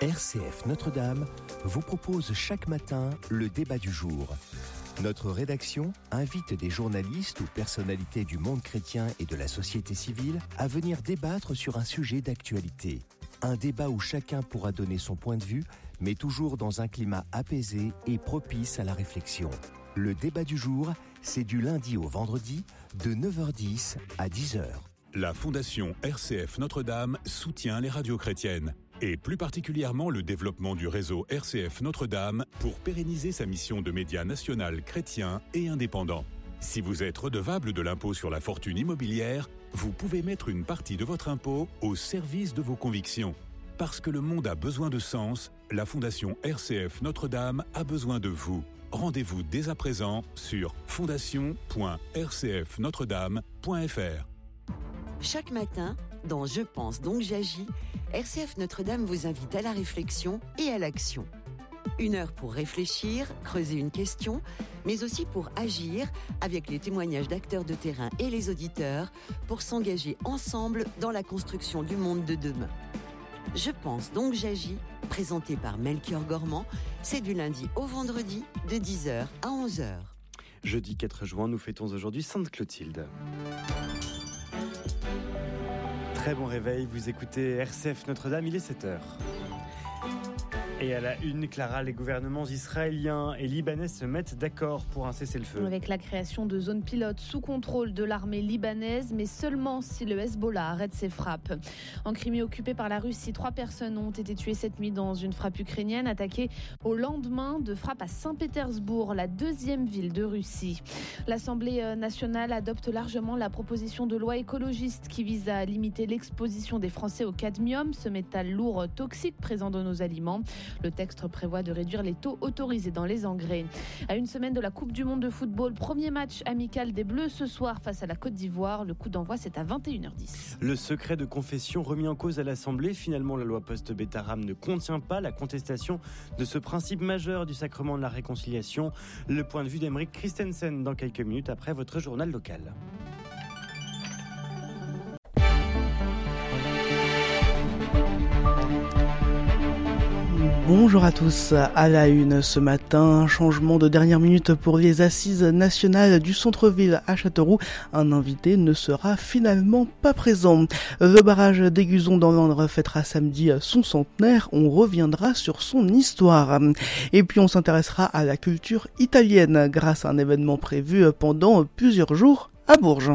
RCF Notre-Dame vous propose chaque matin le débat du jour. Notre rédaction invite des journalistes ou personnalités du monde chrétien et de la société civile à venir débattre sur un sujet d'actualité. Un débat où chacun pourra donner son point de vue, mais toujours dans un climat apaisé et propice à la réflexion. Le débat du jour, c'est du lundi au vendredi, de 9h10 à 10h. La Fondation RCF Notre-Dame soutient les radios chrétiennes, et plus particulièrement le développement du réseau RCF Notre-Dame pour pérenniser sa mission de média national chrétien et indépendant. Si vous êtes redevable de l'impôt sur la fortune immobilière, vous pouvez mettre une partie de votre impôt au service de vos convictions. Parce que le monde a besoin de sens, la Fondation RCF Notre-Dame a besoin de vous. Rendez-vous dès à présent sur fondation.rcfnotredame.fr. Chaque matin, dans Je pense donc j'agis, RCF Notre-Dame vous invite à la réflexion et à l'action. 1 heure pour réfléchir, creuser une question, mais aussi pour agir avec les témoignages d'acteurs de terrain et les auditeurs pour s'engager ensemble dans la construction du monde de demain. Je pense donc j'agis, présenté par Melchior Gormand, c'est du lundi au vendredi de 10h à 11h. Jeudi 4 juin, nous fêtons aujourd'hui Sainte Clotilde. Très bon réveil, vous écoutez RCF Notre-Dame, il est 7h. Et à la une, Clara, les gouvernements israéliens et libanais se mettent d'accord pour un cessez-le-feu. Avec la création de zones pilotes sous contrôle de l'armée libanaise, mais seulement si le Hezbollah arrête ses frappes. En Crimée occupée par la Russie, 3 personnes ont été tuées cette nuit dans une frappe ukrainienne attaquée au lendemain de frappes à Saint-Pétersbourg, la 2e ville de Russie. L'Assemblée nationale adopte largement la proposition de loi écologiste qui vise à limiter l'exposition des Français au cadmium, ce métal lourd toxique présent dans nos aliments. Le texte prévoit de réduire les taux autorisés dans les engrais. À une semaine de la Coupe du Monde de football, premier match amical des Bleus ce soir face à la Côte d'Ivoire. Le coup d'envoi, c'est à 21h10. Le secret de confession remis en cause à l'Assemblée. Finalement, la loi post-Bétarame ne contient pas la contestation de ce principe majeur du sacrement de la réconciliation. Le point de vue d'Aymeric Christensen dans quelques minutes après votre journal local. Bonjour à tous, à la une ce matin, changement de dernière minute pour les assises nationales du centre-ville à Châteauroux. Un invité ne sera finalement pas présent. Le barrage d'Aiguzon dans l'Indre fêtera samedi son centenaire, on reviendra sur son histoire. Et puis on s'intéressera à la culture italienne grâce à un événement prévu pendant plusieurs jours à Bourges.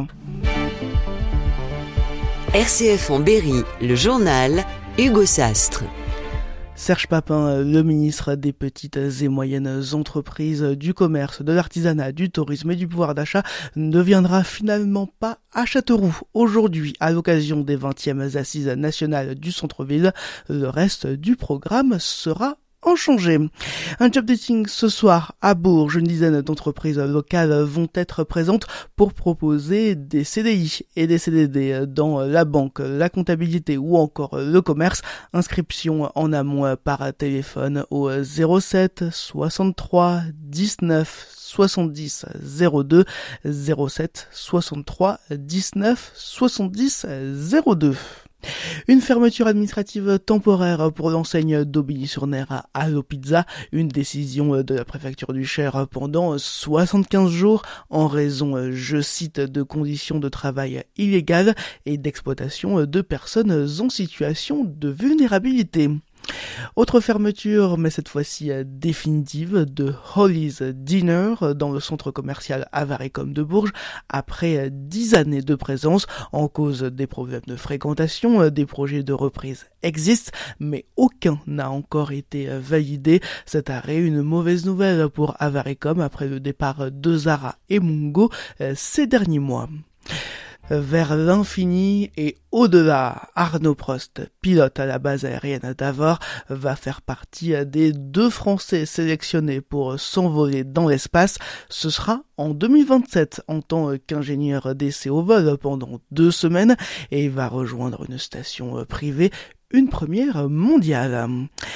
RCF en Berry, le journal Hugo Sastre. Serge Papin, le ministre des petites et moyennes entreprises, du commerce, de l'artisanat, du tourisme et du pouvoir d'achat, ne viendra finalement pas à Châteauroux. Aujourd'hui, à l'occasion des 20e assises nationales du centre-ville, le reste du programme sera inchangé. Un job dating ce soir à Bourges. Une dizaine d'entreprises locales vont être présentes pour proposer des CDI et des CDD dans la banque, la comptabilité ou encore le commerce. Inscription en amont par téléphone au 07 63 19 70 02 07 63 19 70 02. Une fermeture administrative temporaire pour l'enseigne d'Aubigny-sur-Ner à Allo Pizza, une décision de la préfecture du Cher pendant 75 jours en raison, je cite, de conditions de travail illégales et d'exploitation de personnes en situation de vulnérabilité. Autre fermeture, mais cette fois-ci définitive, de Holly's Dinner dans le centre commercial Avaricom de Bourges après 10 années de présence. En cause des problèmes de fréquentation, des projets de reprise existent, mais aucun n'a encore été validé. Cet arrêt, une mauvaise nouvelle pour Avaricom après le départ de Zara et Mungo ces derniers mois. Vers l'infini et au-delà, Arnaud Prost, pilote à la base aérienne d'Avord, va faire partie des 2 Français sélectionnés pour s'envoler dans l'espace. Ce sera en 2027 en tant qu'ingénieur d'essai au vol pendant 2 semaines et il va rejoindre une station privée, une première mondiale.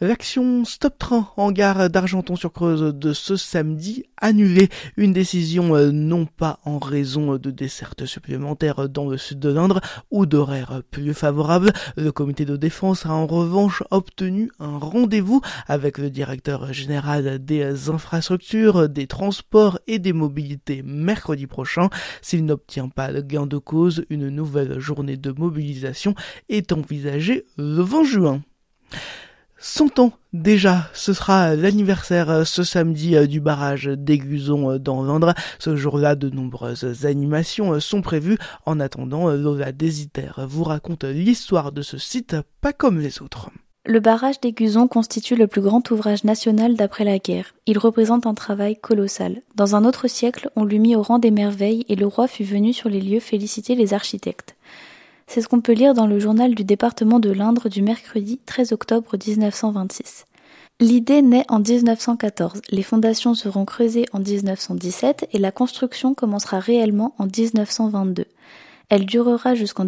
L'action Stop Train en gare d'Argenton-sur-Creuse de ce samedi annulée. Une décision non pas en raison de dessertes supplémentaires dans le sud de l'Indre ou d'horaires plus favorables. Le comité de défense a en revanche obtenu un rendez-vous avec le directeur général des infrastructures, des transports et des mobilités mercredi prochain. S'il n'obtient pas le gain de cause, une nouvelle journée de mobilisation est envisagée le 20 juin. 100 ans déjà, ce sera l'anniversaire ce samedi du barrage d'Aiguzon dans l'Indre. Ce jour-là, de nombreuses animations sont prévues. En attendant, Lola Desiter vous raconte l'histoire de ce site pas comme les autres. Le barrage d'Aiguzon constitue le plus grand ouvrage national d'après la guerre. Il représente un travail colossal. Dans un autre siècle, on l'eût mis au rang des merveilles et le roi fut venu sur les lieux féliciter les architectes. C'est ce qu'on peut lire dans le journal du département de l'Indre du mercredi 13 octobre 1926. L'idée naît en 1914, les fondations seront creusées en 1917 et la construction commencera réellement en 1922. Elle durera jusqu'en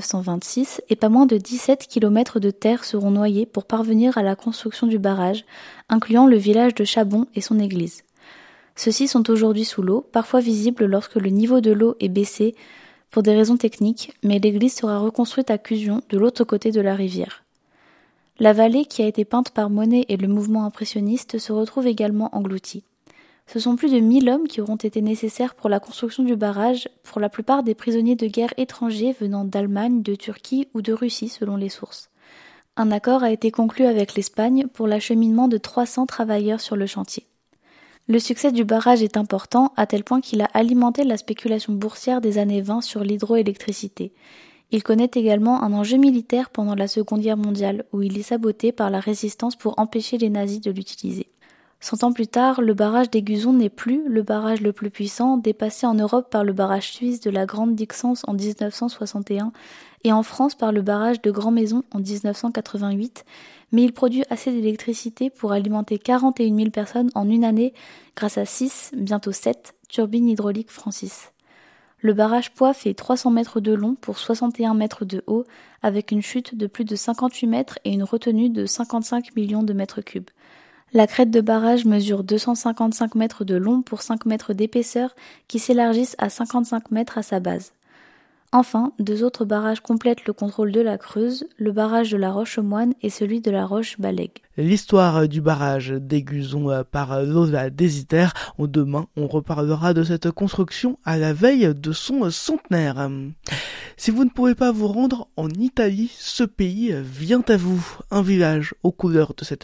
1926 et pas moins de 17 km de terre seront noyés pour parvenir à la construction du barrage, incluant le village de Chabon et son église. Ceux-ci sont aujourd'hui sous l'eau, parfois visibles lorsque le niveau de l'eau est baissé pour des raisons techniques, mais l'église sera reconstruite à Cusion, de l'autre côté de la rivière. La vallée, qui a été peinte par Monet et le mouvement impressionniste, se retrouve également engloutie. Ce sont plus de 1000 hommes qui auront été nécessaires pour la construction du barrage, pour la plupart des prisonniers de guerre étrangers venant d'Allemagne, de Turquie ou de Russie selon les sources. Un accord a été conclu avec l'Espagne pour l'acheminement de 300 travailleurs sur le chantier. Le succès du barrage est important, à tel point qu'il a alimenté la spéculation boursière des années 20 sur l'hydroélectricité. Il connaît également un enjeu militaire pendant la Seconde Guerre mondiale, où il est saboté par la résistance pour empêcher les nazis de l'utiliser. 100 ans plus tard, le barrage d'Aiguzon n'est plus le barrage le plus puissant, dépassé en Europe par le barrage suisse de la Grande Dixence en 1961 et en France par le barrage de Grand Maison en 1988, mais il produit assez d'électricité pour alimenter 41 000 personnes en une année grâce à 6, bientôt 7, turbines hydrauliques Francis. Le barrage Poix fait 300 mètres de long pour 61 mètres de haut, avec une chute de plus de 58 mètres et une retenue de 55 millions de mètres cubes. La crête de barrage mesure 255 mètres de long pour 5 mètres d'épaisseur qui s'élargissent à 55 mètres à sa base. Enfin, 2 autres barrages complètent le contrôle de la Creuse, le barrage de la Roche-aux-Moines et celui de la Roche-Balègue. L'histoire du barrage d'Aiguzon par Lola Desiter. Demain, on reparlera de cette construction à la veille de son centenaire. Si vous ne pouvez pas vous rendre en Italie, ce pays vient à vous. Un village aux couleurs de cette